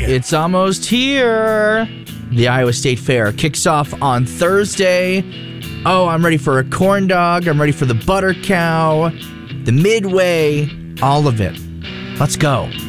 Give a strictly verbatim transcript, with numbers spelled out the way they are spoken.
It's almost here. The Iowa State Fair kicks off on Thursday. Oh, I'm ready for a corn dog. I'm ready for the butter cow, the Midway, all of it. Let's go.